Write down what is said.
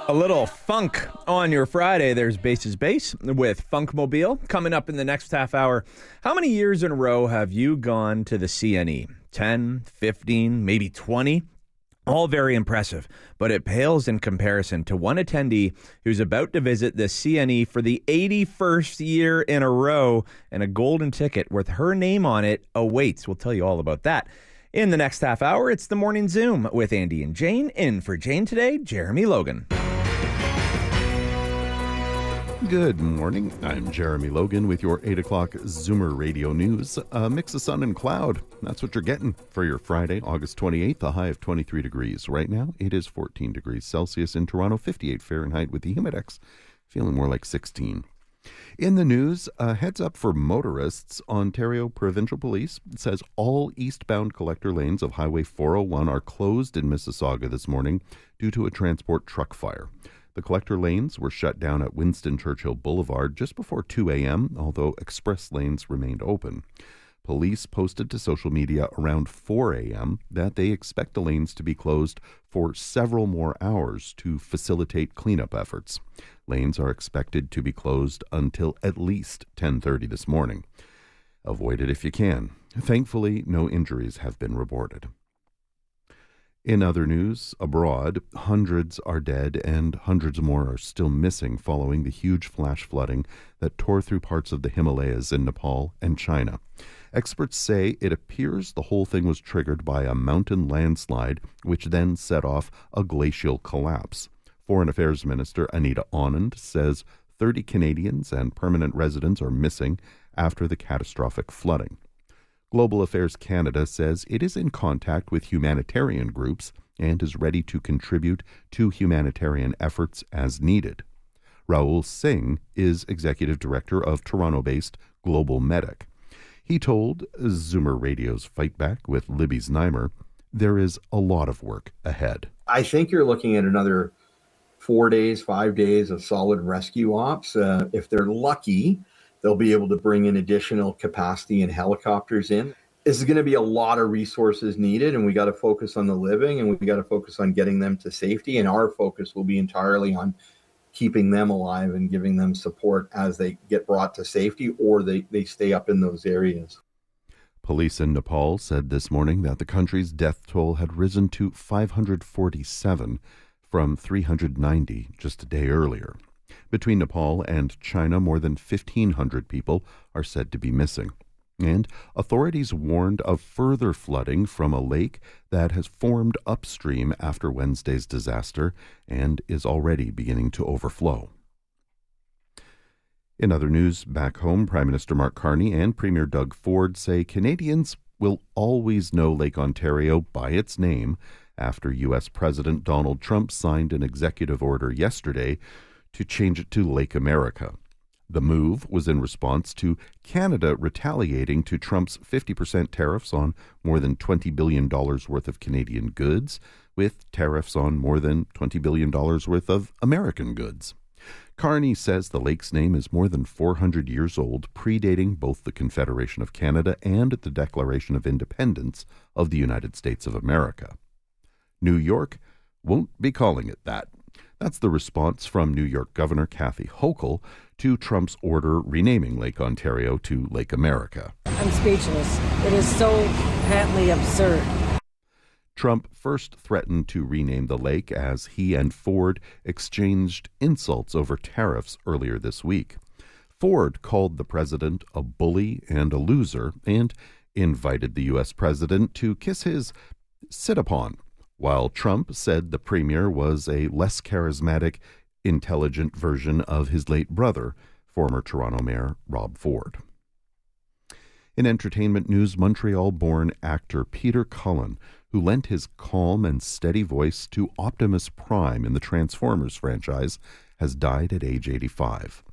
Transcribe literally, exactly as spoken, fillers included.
A little funk on your Friday. There's Bases Base with Funkmobile. Coming up in the next half hour, how many years in a row have you gone to the C N E? ten, fifteen, maybe twenty? All very impressive, but it pales in comparison to one attendee who's about to visit the C N E for the eighty-first year in a row, and a golden ticket with her name on it awaits. We'll tell you all about that. In the next half hour, it's the Morning Zoom with Andy and Jane. In for Jane today, Jeremy Logan. Good morning. I'm Jeremy Logan with your eight o'clock Zoomer Radio News. A mix of sun and cloud. That's what you're getting for your Friday, August twenty-eighth, a high of twenty-three degrees. Right now, it is fourteen degrees Celsius in Toronto, fifty-eight Fahrenheit with the Humidex feeling more like sixteen. In the news, a heads up for motorists. Ontario Provincial Police says all eastbound collector lanes of Highway four oh one are closed in Mississauga this morning due to a transport truck fire. The collector lanes were shut down at Winston Churchill Boulevard just before two a.m., although express lanes remained open. Police posted to social media around four a.m. that they expect the lanes to be closed for several more hours to facilitate cleanup efforts. Lanes are expected to be closed until at least ten thirty this morning. Avoid it if you can. Thankfully, no injuries have been reported. In other news, abroad, hundreds are dead and hundreds more are still missing following the huge flash flooding that tore through parts of the Himalayas in Nepal and China. Experts say it appears the whole thing was triggered by a mountain landslide, which then set off a glacial collapse. Foreign Affairs Minister Anita Anand says thirty Canadians and permanent residents are missing after the catastrophic flooding. Global Affairs Canada says it is in contact with humanitarian groups and is ready to contribute to humanitarian efforts as needed. Rahul Singh is Executive Director of Toronto-based Global Medic. He told Zoomer Radio's Fight Back with Libby Znaimer there is a lot of work ahead. I think you're looking at another four days, five days of solid rescue ops. Uh, if they're lucky, they'll be able to bring in additional capacity and helicopters in. This is going to be a lot of resources needed, and we got to focus on the living, and we got to focus on getting them to safety. And our focus will be entirely on keeping them alive and giving them support as they get brought to safety or they, they stay up in those areas. Police in Nepal said this morning that the country's death toll had risen to five hundred forty-seven from three hundred ninety just a day earlier. Between Nepal and China, more than fifteen hundred people are said to be missing. And authorities warned of further flooding from a lake that has formed upstream after Wednesday's disaster and is already beginning to overflow. In other news, back home, Prime Minister Mark Carney and Premier Doug Ford say Canadians will always know Lake Ontario by its name after U S President Donald Trump signed an executive order yesterday to change it to Lake America. The move was in response to Canada retaliating to Trump's fifty percent tariffs on more than twenty billion dollars worth of Canadian goods, with tariffs on more than twenty billion dollars worth of American goods. Carney says the lake's name is more than four hundred years old, predating both the Confederation of Canada and the Declaration of Independence of the United States of America. New York won't be calling it that. That's the response from New York Governor Kathy Hochul to Trump's order renaming Lake Ontario to Lake America. I'm speechless. It is so patently absurd. Trump first threatened to rename the lake as he and Ford exchanged insults over tariffs earlier this week. Ford called the president a bully and a loser and invited the U S president to kiss his sit-upon, while Trump said the premier was a less charismatic, intelligent version of his late brother, former Toronto Mayor Rob Ford. In entertainment news, Montreal-born actor Peter Cullen, who lent his calm and steady voice to Optimus Prime in the Transformers franchise, has died at age eighty-five.